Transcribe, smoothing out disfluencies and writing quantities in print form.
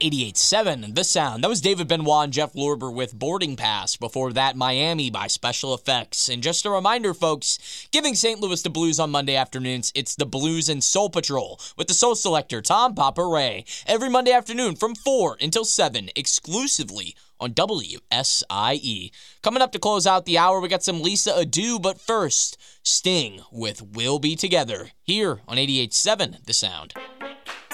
88.7 The Sound. That was David Benoit and Jeff Lorber with Boarding Pass. Before that, Miami by Special Effects. And just a reminder, folks, giving St. Louis the blues on Monday afternoons, it's the Blues and Soul Patrol with the Soul Selector, Tom Papa Ray. Every Monday afternoon from 4 until 7, exclusively on WSIE. Coming up to close out the hour, we got some Lisa Adu, but first, Sting with We'll Be Together, here on 88.7 The Sound.